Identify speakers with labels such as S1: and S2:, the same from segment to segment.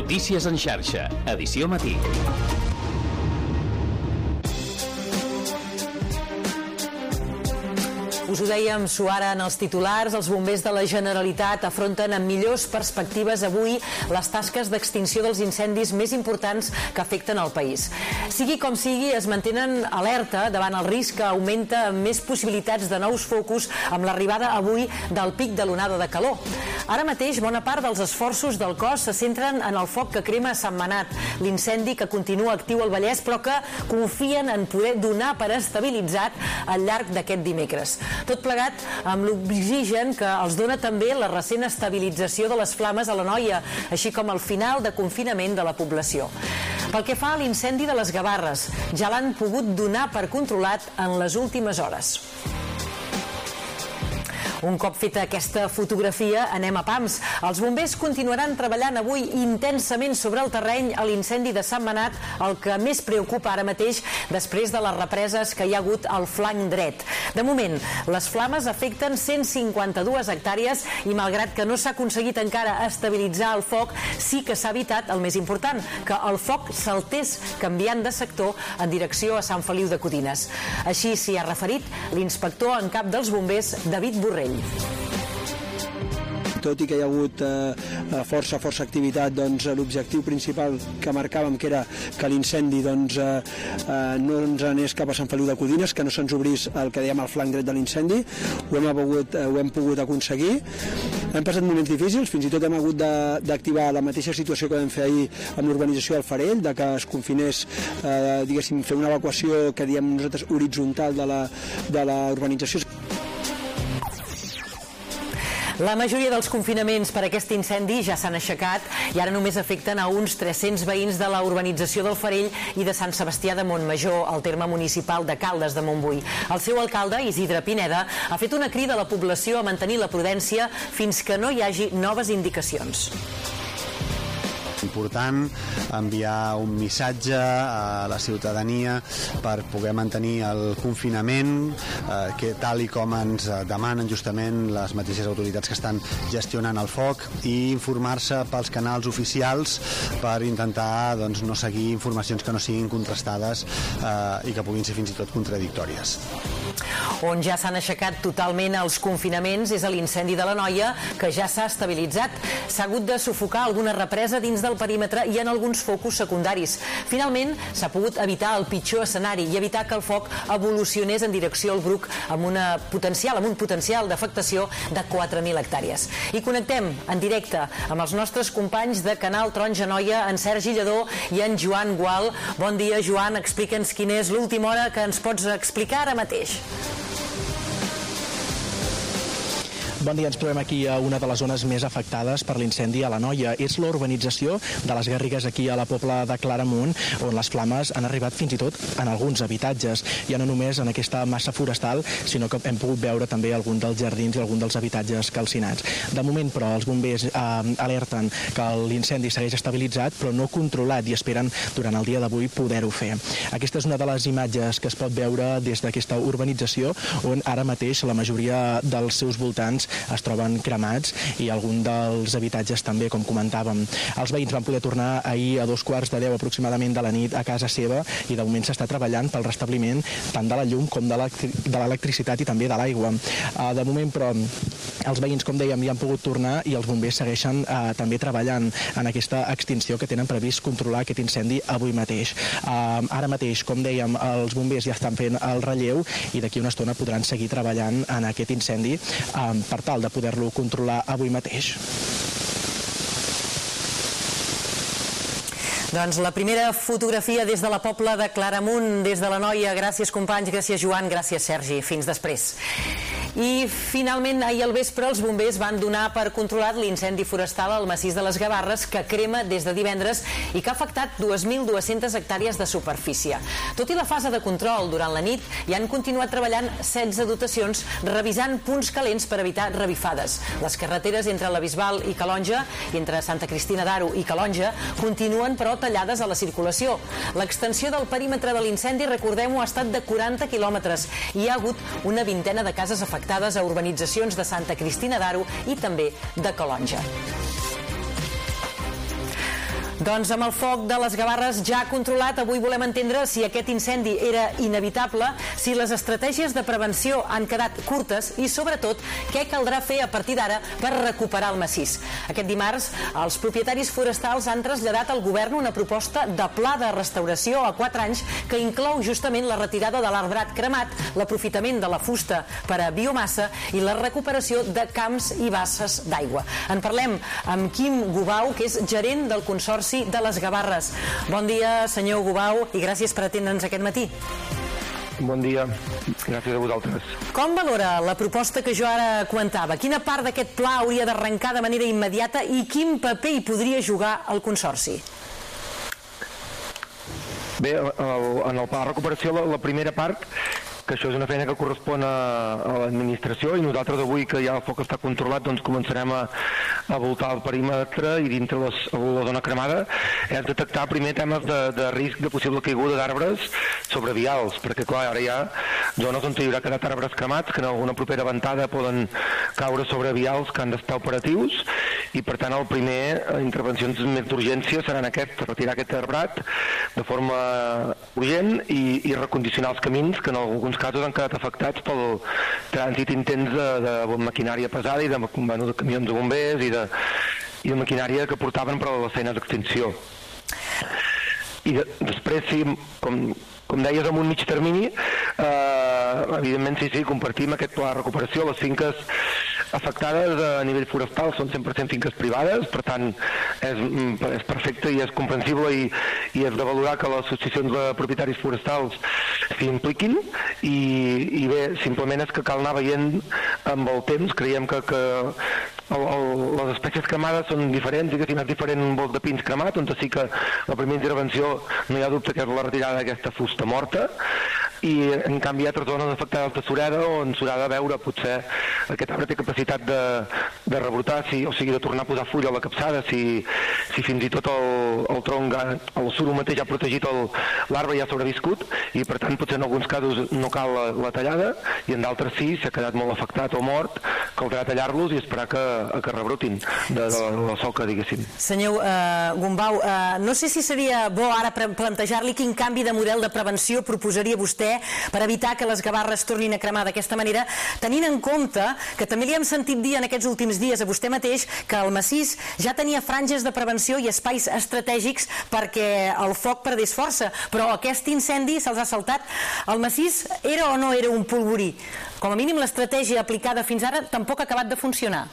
S1: Notícies en xarxa, edició matí.
S2: Us ho dèiem suara en els titulars, els bombers de la Generalitat afronten amb millors perspectives avui les tasques d'extinció dels incendis més importants que afecten el país. Sigui com sigui, es mantenen alerta davant el risc que augmenta amb més possibilitats de nous focus amb l'arribada avui del pic de l'onada de calor. Ara mateix, bona part dels esforços del cos se centren en el foc que crema a Sentmenat, l'incendi que continua actiu al Vallès, però que confien en poder donar per estabilitzat al llarg d'aquest dimecres. Tot plegat amb l'oxigen que els dona també la recent estabilització de les flames a l'Anoia, així com el final de confinament de la població. Pel que fa a l'incendi de les Gavarres, ja l'han pogut donar per controlat en les últimes hores. Un cop feta aquesta fotografia, anem a pams. Els bombers continuaran treballant avui intensament sobre el terreny a l'incendi de Sentmenat, el que més preocupa ara mateix després de les represes que hi ha hagut al flanc dret. De moment, les flames afecten 152 hectàrees i malgrat que no s'ha aconseguit encara estabilitzar el foc, sí que s'ha evitat el més important, que el foc saltés canviant de sector en direcció a Sant Feliu de Codines. Així s'hi ha referit l'inspector en cap dels bombers, David Borrell.
S3: Tot i que hi ha hagut força activitat, doncs l'objectiu principal que marcàvem, que era que l'incendi no ens anés cap a Sant Feliu de Codines, que no se'ns obrís el que dèiem el flanc dret de l'incendi, ho hem pogut aconseguir. Hem passat moments difícils, fins i tot hem hagut d'activar la mateixa situació que vam fer ahir amb l'urbanització del Farell, de que es confinés, diguéssim, fer una evacuació que diem nosaltres horitzontal de la urbanització.
S2: La majoria dels confinaments per aquest incendi ja s'han aixecat i ara només afecten a uns 300 veïns de la urbanització del Farell i de Sant Sebastià de Montmajor, al terme municipal de Caldes de Montbui. El seu alcalde, Isidre Pineda, ha fet una crida a la població a mantenir la prudència fins que no hi hagi noves indicacions.
S4: Important enviar un missatge a la ciutadania per poder mantenir el confinament, que tal i com ens demanen justament les mateixes autoritats que estan gestionant el foc, i informar-se pels canals oficials per intentar no seguir informacions que no siguin contrastades i que puguin ser fins i tot contradictòries.
S2: On ja s'han aixecat totalment els confinaments és a l'incendi de l'Anoia, que ja s'ha estabilitzat. S'ha hagut de sufocar alguna represa dins del perímetre i en alguns focus secundaris. Finalment, s'ha pogut evitar el pitjor escenari i evitar que el foc evolucionés en direcció al Bruc amb un potencial d'afectació de 4.000 hectàrees. I connectem en directe amb els nostres companys de Canal Taronja Noia, en Sergi Lledó i en Joan Gual. Bon dia, Joan, explica'ns quina és l'última hora que ens pots explicar ara mateix.
S5: Bon dia, ens trobem aquí a una de les zones més afectades per l'incendi a l'Anoia. És la urbanització de les Garrigues aquí a la Pobla de Claramunt, on les flames han arribat fins i tot en alguns habitatges. Ja no només en aquesta massa forestal, sinó que hem pogut veure també algun dels jardins i algun dels habitatges calcinats. De moment, però, els bombers alerten que l'incendi segueix estabilitzat, però no controlat, i esperen durant el dia d'avui poder-ho fer. Aquesta és una de les imatges que es pot veure des d'aquesta urbanització, on ara mateix la majoria dels seus voltants es troben cremats i algun dels habitatges també, com comentàvem. Els veïns van poder tornar ahir a 9:15 aproximadament de la nit a casa seva i de moment s'està treballant pel restabliment tant de la llum com de l'electricitat i també de l'aigua. De moment, però, els veïns, com dèiem, ja han pogut tornar i els bombers segueixen també treballant en aquesta extinció que tenen previst controlar aquest incendi avui mateix. Ara mateix, com dèiem, els bombers ja estan fent el relleu i d'aquí una estona podran seguir treballant en aquest incendi per tal de poder-lo controlar avui mateix.
S2: Doncs la primera fotografia des de la Pobla de Claramunt, des de l'Anoia. Gràcies, companys, gràcies, Joan, gràcies, Sergi. Fins després. I finalment, ahir al vespre, els bombers van donar per controlat l'incendi forestal al massís de les Gavarres, que crema des de divendres i que ha afectat 2.200 hectàrees de superfície. Tot i la fase de control durant la nit, hi han continuat treballant 16 dotacions revisant punts calents per evitar revifades. Les carreteres entre la Bisbal i Calonja i entre Santa Cristina d'Aro i Calonja continuen, però, tallades a la circulació. L'extensió del perímetre de l'incendi, recordem-ho, ha estat de 40 quilòmetres i hi ha hagut una vintena de cases afectades a urbanitzacions de Santa Cristina d'Aro i també de Calonja. Doncs amb el foc de les Gavarres ja controlat, avui volem entendre si aquest incendi era inevitable, si les estratègies de prevenció han quedat curtes i, sobretot, què caldrà fer a partir d'ara per recuperar el massís. Aquest dimarts, els propietaris forestals han traslladat al govern una proposta de pla de restauració a 4 anys que inclou justament la retirada de l'arbrat cremat, l'aprofitament de la fusta per a biomassa i la recuperació de camps i basses d'aigua. En parlem amb Quim Gubau, que és gerent del Consorci de les Gavarres. Bon dia, senyor Gubau, i gràcies per atendre'ns aquest matí.
S6: Bon dia, gràcies a vosaltres.
S2: Com valora la proposta que jo ara comentava? Quina part d'aquest pla hauria d'arrencar de manera immediata i quin paper hi podria jugar el Consorci?
S6: Bé, en el pla de recuperació, la primera part, que això és una feina que correspon a l'administració, i nosaltres avui que ja el foc està controlat doncs començarem a voltar el perímetre i dintre la zona cremada és detectar primer temes de risc de possible caiguda d'arbres sobre vials, perquè clar, ara hi ha zones on hi haurà quedat arbres cremats que en alguna propera ventada poden caure sobre vials que han d'estar operatius, i per tant el primer intervencions més d'urgència seran retirar aquest arbrat de forma urgent i recondicionar els camins que en alguns casos han quedat afectats pel trànsit intens de maquinària pesada i de camions de bombers i de maquinària que portaven per a les feines d'extinció. I després, sí, com deies, en un mig termini, evidentment sí, compartim aquest pla de recuperació. Les finques afectades a nivell forestal són 100% finques privades, per tant és perfecte i és comprensible i és de valorar que les associacions de propietaris forestals s'hi impliquin i bé, simplement és que cal anar veient amb el temps. Creiem que les espècies cremades són diferents, diguéssim, és diferent un bosc de pins cremat, on sí que la primera intervenció no hi ha dubte que és la retirada d'aquesta fusta morta, i en canvi hi ha altres zones afectades de sureda on s'haurà de veure potser aquest arbre té capacitat de rebrotar, o sigui de tornar a posar fulla a la capçada, si fins i tot el tronc, el suro mateix ha protegit l'arbre i ha sobreviscut, i per tant potser en alguns casos no cal la tallada i en d'altres sí, si ha quedat molt afectat o mort, caldrà tallar-los i esperar que rebrotin de la soca, diguéssim.
S2: Senyor Gubau, no sé si seria bo ara plantejar-li quin canvi de model de prevenció proposaria vostè per evitar que les Gavarres tornin a cremar d'aquesta manera, tenint en compte que també li hem sentit dir en aquests últims dies a vostè mateix que el massís ja tenia franges de prevenció i espais estratègics perquè el foc perdés força, però aquest incendi se'ls ha saltat. El massís era o no era un polvorí? Com a mínim l'estratègia aplicada fins ara tampoc ha acabat de funcionar.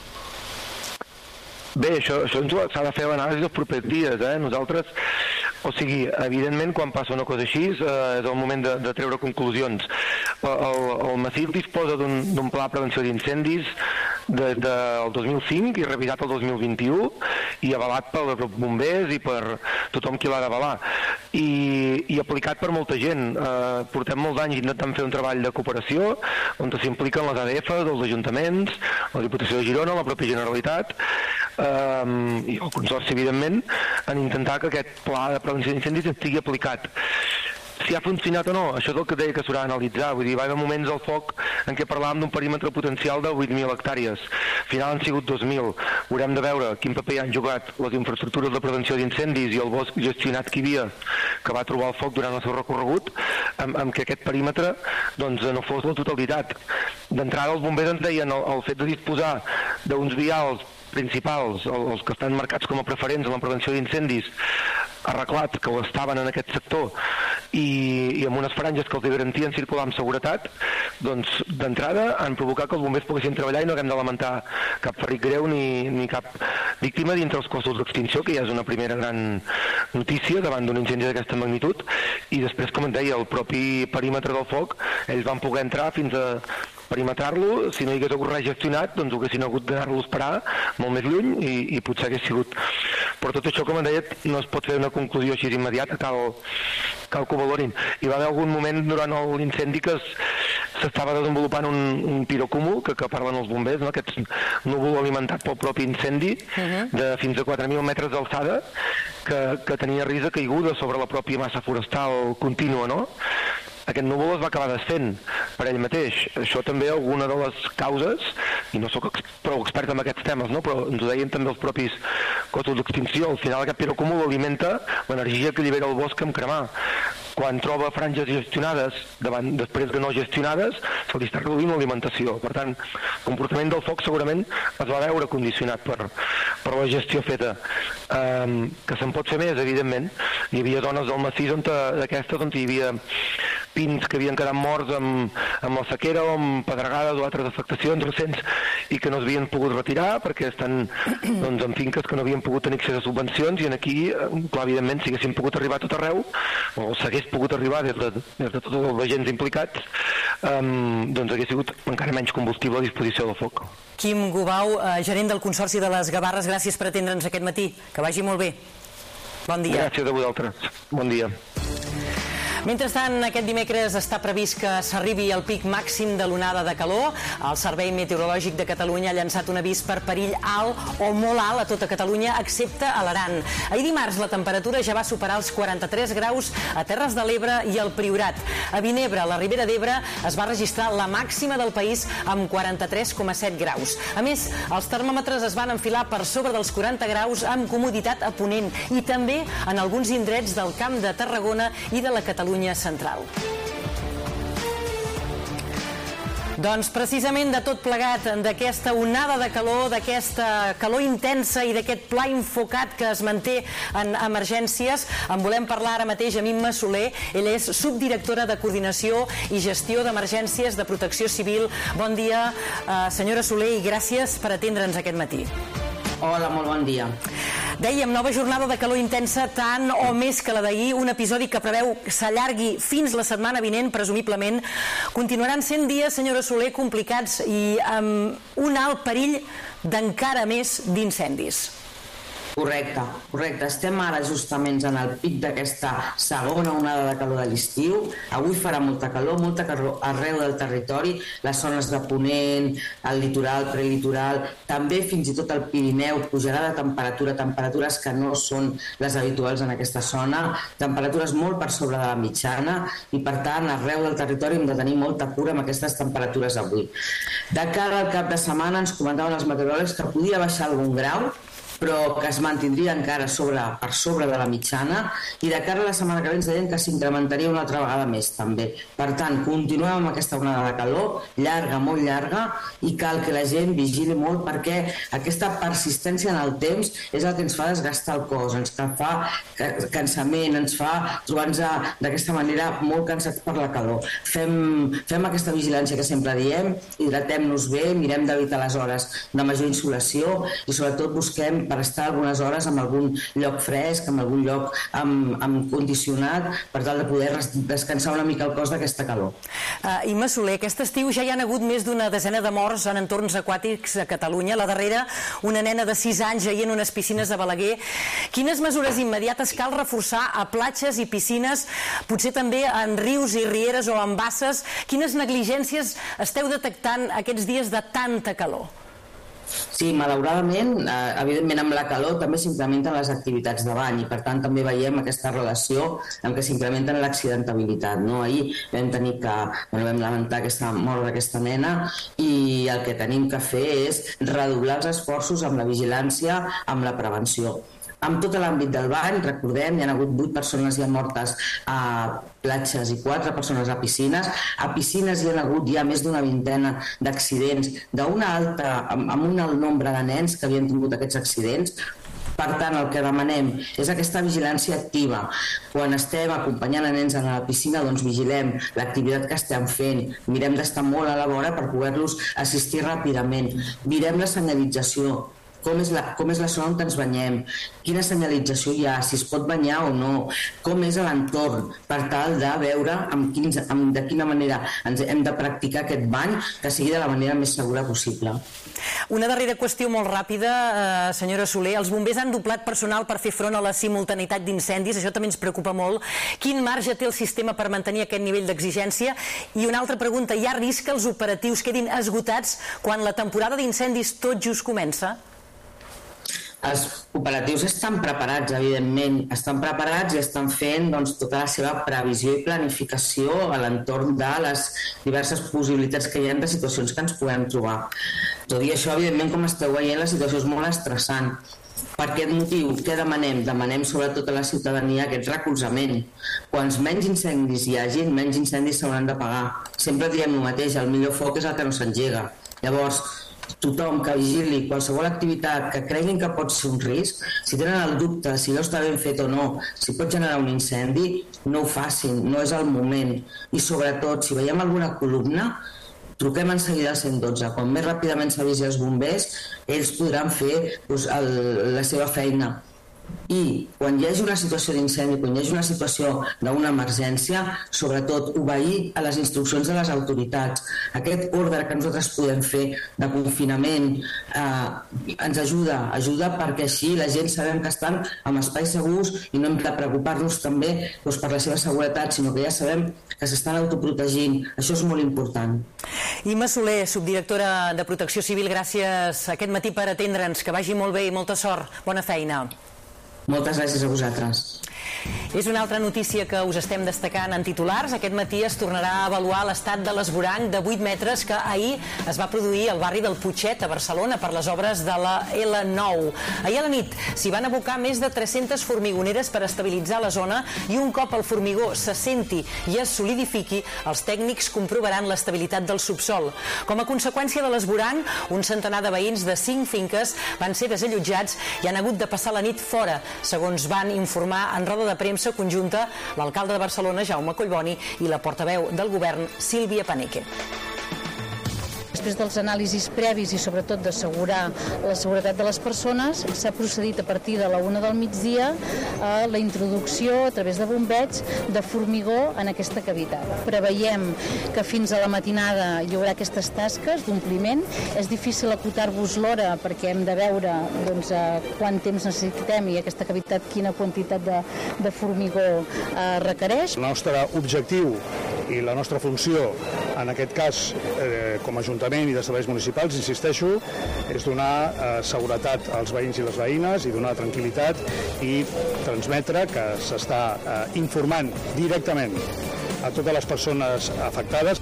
S6: Bé, això s'ha de fer l'anàlisi els propers dies. Nosaltres, o sigui, evidentment, quan passa una cosa així, és el moment de treure conclusions. El massís disposa d'un pla de prevenció d'incendis del 2005 i revisat el 2021 i avalat pels bombers i per tothom qui l'ha d'avalar i aplicat per molta gent. Portem molts anys intentant fer un treball de cooperació on s'impliquen les ADF, els ajuntaments, la Diputació de Girona, la pròpia Generalitat i el Consorci, evidentment, en intentar que aquest pla de prevenció d'incendis estigui aplicat. Si ha funcionat o no, això és el que deia que s'haurà d'analitzar. Vull dir, va haver moments al foc en què parlàvem d'un perímetre potencial de 8.000 hectàrees. Al final han sigut 2.000. Haurem de veure quin paper han jugat les infraestructures de prevenció d'incendis i el bosc gestionat que hi havia, que va trobar el foc durant el seu recorregut, amb que aquest perímetre doncs, no fos la totalitat. D'entrada, els bombers ens deien el fet de disposar d'uns vials principals, els que estan marcats com a preferents en la prevenció d'incendis, arreglat, que ho estaven en aquest sector, i amb unes franges que els garantien circular amb seguretat, doncs d'entrada han provocat que els bombers poguessin treballar i no haguem de lamentar cap ferrit greu ni cap víctima dintre els cossos d'extinció, que ja és una primera gran notícia davant d'un incendi d'aquesta magnitud. I després, com et deia, el propi perímetre del foc, ells van poder entrar fins a perimetrar-lo. Si no hi hagués hagut res gestionat, doncs ho haguessin hagut d'anar-lo a esperar molt més lluny i potser hagués sigut. Però tot això, com em deia, no es pot fer una conclusió així immediata, cal que ho valorin. Hi va haver algun moment durant l'incendi que s'estava desenvolupant un pirocúmul, que parlen els bombers, no? Aquest núvol alimentat pel propi incendi, de fins a 4.000 metres d'alçada, que tenia risc de caiguda sobre la pròpia massa forestal contínua, no? aquest núvol es va acabar desfent per ell mateix. Això també alguna de les causes, i no sóc prou expert en aquests temes, no? Però ens ho deien també els propis cossos d'extinció, al final aquest pirocúmul alimenta l'energia que allibera el bosc en cremar. Quan troba franges gestionades després de no gestionades, se li està reduint l'alimentació. Per tant, el comportament del foc segurament es va veure condicionat per la gestió feta. Que se'n pot fer més, evidentment. Hi havia zones del massís d'aquestes on hi havia pins que havien quedat morts amb la sequera o amb pedregades o altres afectacions recents i que no s'havien pogut retirar perquè estan en finques que no havien pogut tenir accés a subvencions, i aquí, clar, evidentment, si haguessin pogut arribar a tot arreu, o s'hagués pogut arribar des de tots els agents implicats, doncs hagués sigut encara menys combustible a disposició del foc.
S2: Quim Gubau, gerent del Consorci de les Gavarres, gràcies per atendre'ns aquest matí. Que vagi molt bé. Bon dia.
S6: Gràcies a vosaltres. Bon dia.
S2: Mentrestant, aquest dimecres està previst que s'arribi al pic màxim de l'onada de calor. El Servei Meteorològic de Catalunya ha llançat un avís per perill alt o molt alt a tota Catalunya, excepte a l'Aran. Ahir dimarts la temperatura ja va superar els 43 graus a Terres de l'Ebre i al Priorat. A Vinebre, a la Ribera d'Ebre, es va registrar la màxima del país amb 43,7 graus. A més, els termòmetres es van enfilar per sobre dels 40 graus amb comoditat a Ponent i també en alguns indrets del Camp de Tarragona i de la Catalunya central. Doncs precisament de tot plegat, d'aquesta onada de calor, d'aquesta calor intensa i d'aquest pla infocat que es manté en emergències, en volem parlar ara mateix amb Imma Soler. Ella és subdirectora de Coordinació i Gestió d'Emergències de Protecció Civil. Bon dia, senyora Soler, i gràcies per atendre'ns aquest matí.
S7: Hola, molt bon dia.
S2: Dèiem, nova jornada de calor intensa, tant o més que la d'ahir, un episodi que preveu que s'allargui fins la setmana vinent, presumiblement. Continuaran sent dies, senyora Soler, complicats i amb un alt perill d'encara més d'incendis.
S7: Correcte. Estem ara justament en el pic d'aquesta segona onada de calor de l'estiu. Avui farà molta calor arreu del territori, les zones de Ponent, el litoral, prelitoral, també fins i tot el Pirineu pujarà de temperatura, temperatures que no són les habituals en aquesta zona, temperatures molt per sobre de la mitjana, i per tant arreu del territori hem de tenir molta cura amb aquestes temperatures avui. De cara al cap de setmana ens comentaven els meteoròlegs que podia baixar algun grau, però que es mantindria encara per sobre de la mitjana, i de cara a la setmana que ve ens deien que s'incrementaria una altra vegada més també. Per tant, continuem amb aquesta onada de calor, llarga, molt llarga, i cal que la gent vigili molt perquè aquesta persistència en el temps és el que ens fa desgastar el cos, ens fa cansament, ens fa trobar-nos d'aquesta manera molt cansats per la calor. Fem aquesta vigilància que sempre diem, hidratem-nos bé, mirem d'evitar les hores de major insolació i sobretot busquem per estar algunes hores en algun lloc fresc, en algun lloc amb condicionat, per tal de poder descansar una mica el cos d'aquesta calor.
S2: Imma Soler, aquest estiu ja hi ha hagut més d'una desena de morts en entorns aquàtics a Catalunya. La darrera, una nena de 6 anys jaient en unes piscines a Balaguer. Quines mesures immediates cal reforçar a platges i piscines, potser també en rius i rieres o en basses? Quines negligències esteu detectant aquests dies de tanta calor?
S7: Sí, malauradament, evidentment amb la calor també s'incrementen les activitats de bany i per tant també veiem aquesta relació en què s'incrementen l'accidentabilitat. Ahir vam lamentar aquesta mort d'aquesta nena i el que tenim que fer és redoblar els esforços amb la vigilància, amb la prevenció. Amb tot l'àmbit del bany, recordem, hi ha hagut 8 persones ja mortes a platges i 4 persones a piscines. A piscines hi ha hagut ja més d'una vintena d'accidents, amb un alt nombre de nens que havien tingut aquests accidents. Per tant, el que demanem és aquesta vigilància activa. Quan estem acompanyant a nens a la piscina, doncs vigilem l'activitat que estem fent, mirem d'estar molt a la vora per poder-los assistir ràpidament, mirem la senyalització, com és la zona on ens banyem, quina senyalització hi ha, si es pot banyar o no, com és l'entorn, per tal de veure de quina manera ens hem de practicar aquest bany que sigui de la manera més segura possible.
S2: Una darrera qüestió molt ràpida, senyora Soler. Els bombers han doblat personal per fer front a la simultaneïtat d'incendis, això també ens preocupa molt. Quin marge té el sistema per mantenir aquest nivell d'exigència? I una altra pregunta, hi ha risc que els operatius quedin esgotats quan la temporada d'incendis tot just comença?
S7: Els operatius estan preparats, evidentment, estan preparats i estan fent tota la seva previsió i planificació a l'entorn de les diverses possibilitats que hi ha de situacions que ens podem trobar. Tot i això, evidentment, com esteu veient, la situació és molt estressant. Per aquest motiu, què demanem? Demanem sobretot a la ciutadania aquest recolzament. Quants menys incendis hi hagi, menys incendis s'hauran de pagar. Sempre diem el mateix, el millor foc és el que no s'engega. Llavors, tothom que vigili qualsevol activitat que creguin que pot ser un risc, si tenen el dubte si allò està ben fet o no, si pot generar un incendi, no ho facin, no és el moment. I sobretot, si veiem alguna columna, truquem en seguida al 112. Quan més ràpidament s'avisi els bombers, ells podran fer la seva feina. I quan hi hagi una situació d'incendi, quan hi hagi una situació d'una emergència, sobretot obeir a les instruccions de les autoritats. Aquest ordre que nosaltres podem fer de confinament ens ajuda perquè així la gent sabem que estan en espais segurs i no hem de preocupar-nos també per la seva seguretat, sinó que ja sabem que s'estan autoprotegint. Això és molt important.
S2: Imma Soler, subdirectora de Protecció Civil, gràcies aquest matí per atendre'ns. Que vagi molt bé i molta sort. Bona feina.
S7: Moltes gràcies a vosaltres.
S2: És una altra notícia que us estem destacant en titulars. Aquest matí es tornarà a avaluar l'estat de l'esvoranc de 8 metres que ahir es va produir al barri del Putxet, a Barcelona, per les obres de la L9. Ahir a la nit s'hi van abocar més de 300 formigoneres per estabilitzar la zona i un cop el formigó s'assenti i es solidifiqui, els tècnics comprovaran l'estabilitat del subsol. Com a conseqüència de l'esvoranc, un centenar de veïns de 5 finques van ser desallotjats i han hagut de passar la nit fora, segons van informar en roda de premsa conjunta l'alcalde de Barcelona, Jaume Collboni, i la portaveu del govern, Sílvia Paneque.
S8: Després dels anàlisis previs i sobretot d'assegurar la seguretat de les persones, s'ha procedit a partir de la 1 del migdia a la introducció a través de bombeig de formigó en aquesta cavitat. Preveiem que fins a la matinada hi haurà aquestes tasques d'ompliment. És difícil acotar-vos l'hora perquè hem de veure quant temps necessitem i aquesta cavitat quina quantitat de formigó requereix.
S9: El nostre objectiu i la nostra funció, en aquest cas com a Ajuntament i de serveis municipals, insisteixo, és donar seguretat als veïns i les veïnes i donar tranquil·litat i transmetre que s'està informant directament a totes les persones afectades.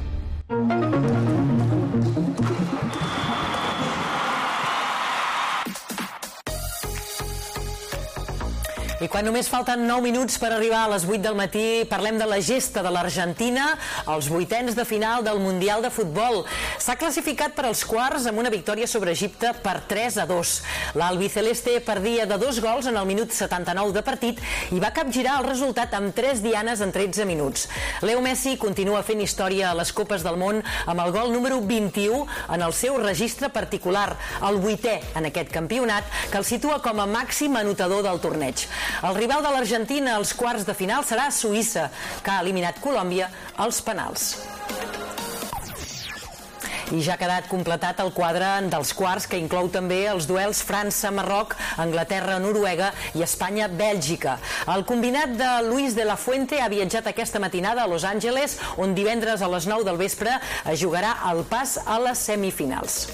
S2: I quan només falten 9 minuts per arribar a les 8 del matí, parlem de la gesta de l'Argentina als vuitens de final del Mundial de Futbol. S'ha classificat per als quarts amb una victòria sobre Egipte per 3-2. L'albiceleste perdia de 2 gols en el minut 79 de partit i va capgirar el resultat amb 3 dianes en 13 minuts. Leo Messi continua fent història a les Copes del Món amb el gol número 21 en el seu registre particular, el 8è en aquest campionat, que el situa com a màxim anotador del torneig. El rival de l'Argentina als quarts de final serà Suïssa, que ha eliminat Colòmbia als penals. I ja ha quedat completat el quadre dels quarts, que inclou també els duels França-Marroc, Anglaterra-Noruega i Espanya-Bèlgica. El combinat de Luis de la Fuente ha viatjat aquesta matinada a Los Angeles, on divendres a les 9 del vespre es jugarà el pas a les semifinals.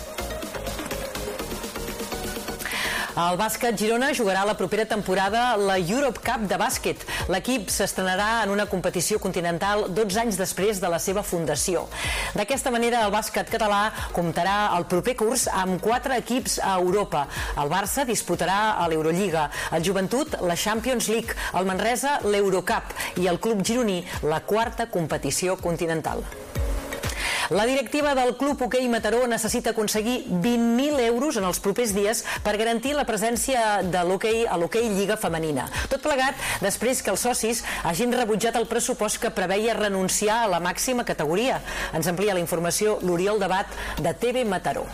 S2: El bàsquet Girona jugarà la propera temporada la Europe Cup de bàsquet. L'equip s'estrenarà en una competició continental 12 anys després de la seva fundació. D'aquesta manera, el bàsquet català comptarà el proper curs amb 4 equips a Europa. El Barça disputarà a l'Eurolliga, el Joventut la Champions League, el Manresa l'Eurocup i el club gironí la 4a competició continental. La directiva del Club Hoquei Mataró necessita aconseguir 20.000 euros en els propers dies per garantir la presència de l'hoquei a l'hoquei Lliga Femenina. Tot plegat després que els socis hagin rebutjat el pressupost que preveia renunciar a la màxima categoria. Ens amplia la informació l'Oriol Debat, de TV Mataró.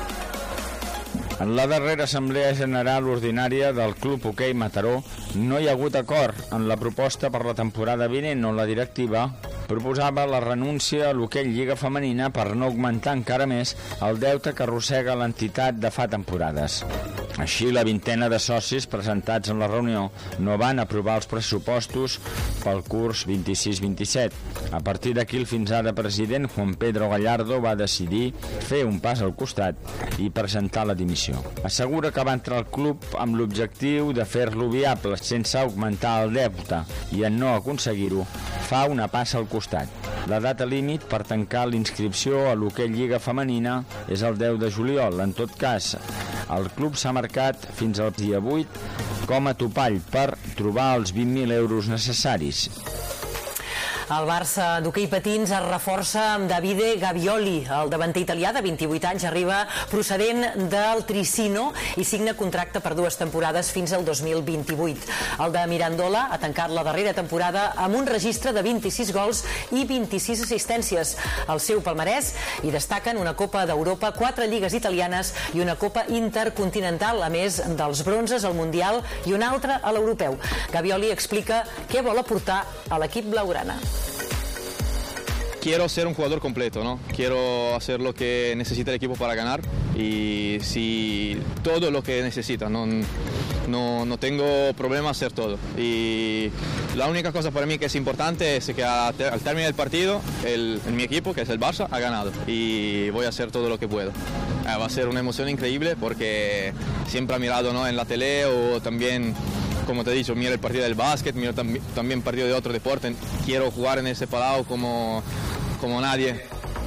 S10: En la darrera assemblea general ordinària del Club Hoquei Mataró no hi ha hagut acord en la proposta per la temporada vinent, on la directiva proposava la renúncia a l'hoquei Lliga Femenina per no augmentar encara més el deute que arrossega l'entitat de fa temporades. Així, la vintena de socis presentats en la reunió no van aprovar els pressupostos pel curs 26-27. A partir d'aquí, el fins ara president Juan Pedro Gallardo va decidir fer un pas al costat i presentar la dimissió. Assegura que va entrar al club amb l'objectiu de fer-lo viable sense augmentar el deute i en no aconseguir-ho fa una passa al costat. La data límit per tancar l'inscripció a l'hoquei Lliga Femenina és el 10 de juliol. En tot cas, el club s'ha marcat fins al dia 8 com a topall per trobar els 20.000 euros necessaris.
S2: El Barça d'hoquei patins es reforça amb Davide Gavioli. El davanter italià de 28 anys arriba procedent del Tricino i signa contracte per 2 temporades fins al 2028. El de Mirandola ha tancat la darrera temporada amb un registre de 26 gols i 26 assistències. Al seu palmarès hi destaquen una Copa d'Europa, 4 lligues italianes i una Copa Intercontinental, a més dels bronzes al Mundial i un altre a l'Europeu. Gavioli explica què vol aportar a l'equip blaugrana.
S11: Quiero ser un jugador completo, ¿no? Quiero hacer lo que necesita el equipo para ganar y si todo lo que necesita, no tengo problema hacer todo. Y la única cosa para mí que es importante es que al término del partido, mi equipo, que es el Barça, ha ganado y voy a hacer todo lo que puedo. Va a ser una emoción increíble porque siempre he mirado, ¿no?, en la tele o también, como te he dicho, miro el partido del básquet, miro también partido de otro deporte. Quiero jugar en ese palau como nadie.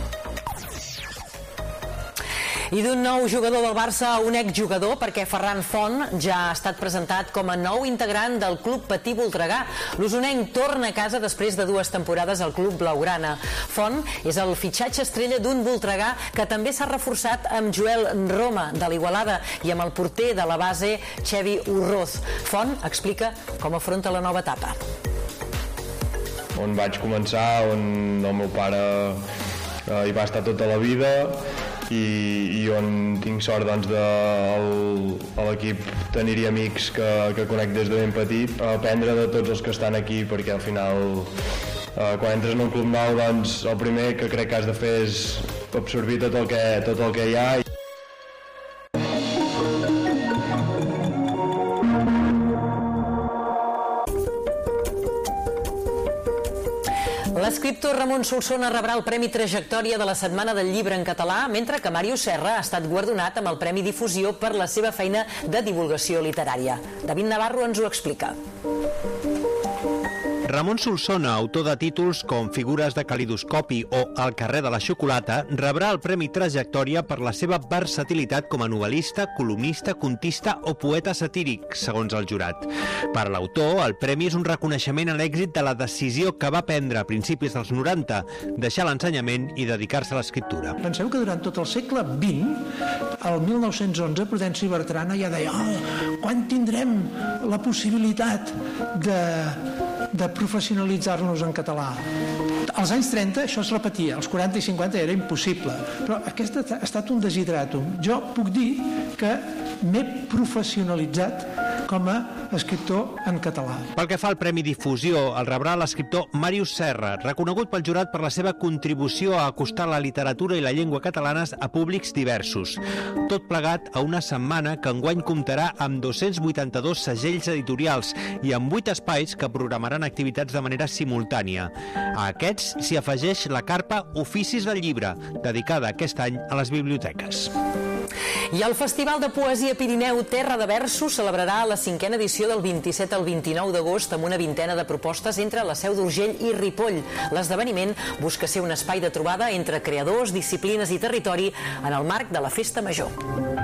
S2: I d'un nou jugador del Barça a un exjugador, perquè Ferran Font ja ha estat presentat com a nou integrant del Club Patí Voltregà. L'usonenc torna a casa després de 2 temporades al Club Blaugrana. Font és el fitxatge estrella d'un Voltregà que també s'ha reforçat amb Joel Roma, de l'Igualada, i amb el porter de la base, Xevi Urroz. Font explica com afronta la nova etapa.
S12: On vaig començar, on el meu pare hi va estar tota la vida i on tinc sort, doncs, de l'equip tenir-hi amics que conec des de ben petit, aprendre de tots els que estan aquí, perquè al final quan entres en un club nou, doncs el primer que crec que has de fer és absorbir tot el que hi ha.
S2: L'escriptor Ramon Solsona rebrà el Premi Trajectòria de la Setmana del Llibre en Català, mentre que Màrius Serra ha estat guardonat amb el Premi Difusió per la seva feina de divulgació literària. David Navarro ens ho explica.
S13: Ramon Solsona, autor de títols com Figures de calidoscopi o El carrer de la xocolata, rebrà el Premi Trajectòria per la seva versatilitat com a novel·lista, columnista, contista o poeta satíric, segons el jurat. Per l'autor, el premi és un reconeixement a l'èxit de la decisió que va prendre a principis dels 90, deixar l'ensenyament i dedicar-se a l'escriptura.
S14: Penseu que durant tot el segle XX, el 1911, Prudenci Bertrana ja deia quan tindrem la possibilitat de professionalitzar-nos en català. Als anys 30 això es repetia, als 40 i 50 era impossible, però aquest ha estat un desideratum. Jo puc dir que m'he professionalitzat com a escriptor en català.
S13: Pel que fa al Premi Difusió, el rebrà l'escriptor Màrius Serra, reconegut pel jurat per la seva contribució a acostar la literatura i la llengua catalanes a públics diversos. Tot plegat a una setmana que enguany comptarà amb 282 segells editorials i amb 8 espais que programaran activitats de manera simultània. A aquests s'hi afegeix la carpa Oficis del Llibre, dedicada aquest any a les biblioteques.
S2: I el Festival de Poesia Pirineu Terra de Versos celebrarà la 5a edició del 27 al 29 d'agost amb una vintena de propostes entre la Seu d'Urgell i Ripoll. L'esdeveniment busca ser un espai de trobada entre creadors, disciplines i territori en el marc de la Festa Major.